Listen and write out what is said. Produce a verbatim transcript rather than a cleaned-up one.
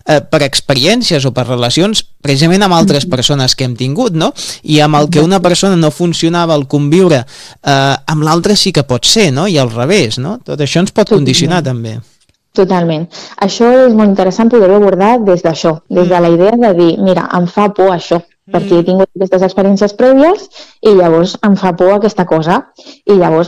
eh, per experiències o per relacions precisament amb altres persones que hem tingut, no? I amb el que una persona no funcionava al conviure, eh, amb l'altra sí que pot ser, no? I al revés, no? Tot això ens pot condicionar també. Totalment. Això és molt interessant poder-ho abordar des d'això, des de la idea de dir, mira, em fa por això, perquè he tingut aquestes experiències prèvies i llavors em fa por aquesta cosa. I llavors